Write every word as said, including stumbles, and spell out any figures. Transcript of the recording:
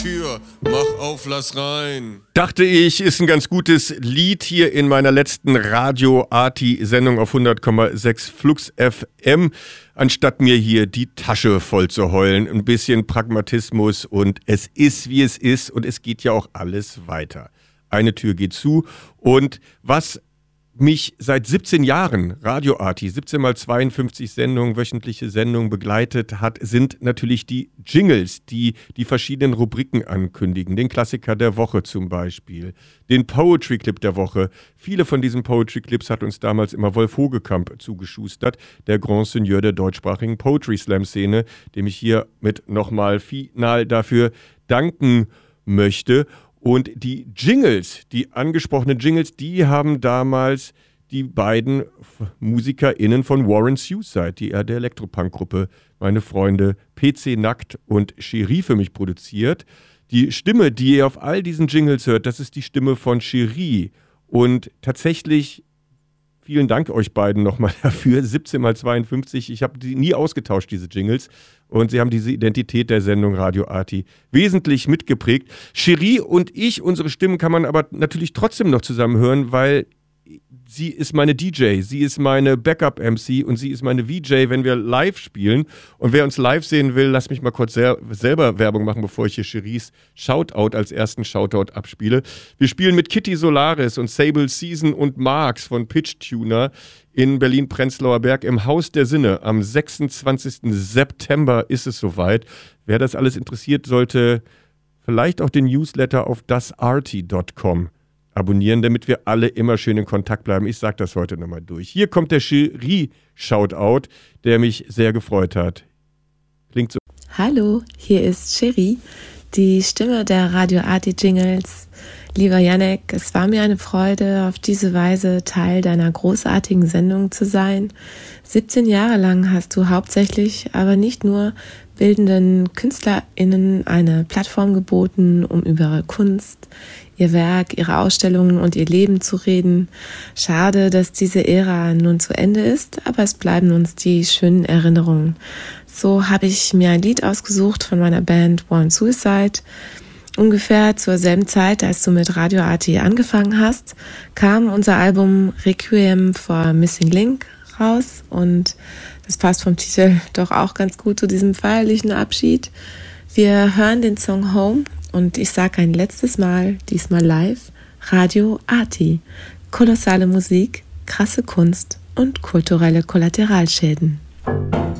Tür, mach auf, lass rein. Dachte ich, ist ein ganz gutes Lied hier in meiner letzten Radio-Arti-Sendung auf hundert Komma sechs Flux F M, anstatt mir hier die Tasche voll zu heulen. Ein bisschen Pragmatismus und es ist, wie es ist und es geht ja auch alles weiter. Eine Tür geht zu und was mich seit siebzehn Jahren, Radio Arti, siebzehn mal zweiundfünfzig Sendungen, wöchentliche Sendungen begleitet hat, sind natürlich die Jingles, die die verschiedenen Rubriken ankündigen. Den Klassiker der Woche zum Beispiel, den Poetry Clip der Woche. Viele von diesen Poetry Clips hat uns damals immer Wolf Hogekamp zugeschustert, der Grand Seigneur der deutschsprachigen Poetry Slam Szene, dem ich hier mit nochmal final dafür danken möchte. Und die Jingles, die angesprochenen Jingles, die haben damals die beiden MusikerInnen von Warren Suicide, die er der Elektropunk-Gruppe, meine Freunde P C Nackt und Cherie für mich produziert. Die Stimme, die ihr auf all diesen Jingles hört, das ist die Stimme von Cherie. Und tatsächlich, vielen Dank euch beiden nochmal dafür, siebzehn mal zweiundfünfzig, ich habe die nie ausgetauscht, diese Jingles. Und sie haben diese Identität der Sendung Radio Arti wesentlich mitgeprägt. Cherie und ich, unsere Stimmen kann man aber natürlich trotzdem noch zusammen hören, weil sie ist meine D J, sie ist meine Backup-M C und sie ist meine V J, wenn wir live spielen. Und wer uns live sehen will, lass mich mal kurz sel- selber Werbung machen, bevor ich hier Cheries Shoutout als ersten Shoutout abspiele. Wir spielen mit Kitty Solaris und Sable Season und Marx von Pitch Tuner in Berlin-Prenzlauer Berg im Haus der Sinne. Am sechsundzwanzigsten September ist es soweit. Wer das alles interessiert, sollte vielleicht auch den Newsletter auf das arti Punkt com abonnieren, damit wir alle immer schön in Kontakt bleiben. Ich sage das heute nochmal durch. Hier kommt der Cherie-Shoutout, der mich sehr gefreut hat. Klingt so. Hallo, hier ist Cherie, die Stimme der Radio Arti Jingles. Lieber Jannek, es war mir eine Freude, auf diese Weise Teil deiner großartigen Sendung zu sein. siebzehn Jahre lang hast du hauptsächlich, aber nicht nur, bildenden KünstlerInnen eine Plattform geboten, um über ihre Kunst, ihr Werk, ihre Ausstellungen und ihr Leben zu reden. Schade, dass diese Ära nun zu Ende ist, aber es bleiben uns die schönen Erinnerungen. So habe ich mir ein Lied ausgesucht von meiner Band Warren Suicide. Ungefähr zur selben Zeit, als du mit Radio Arti angefangen hast, kam unser Album Requiem for Missing Link raus und das passt vom Titel doch auch ganz gut zu diesem feierlichen Abschied. Wir hören den Song Home und ich sage ein letztes Mal, diesmal live, Radio Arti. Kolossale Musik, krasse Kunst und kulturelle Kollateralschäden.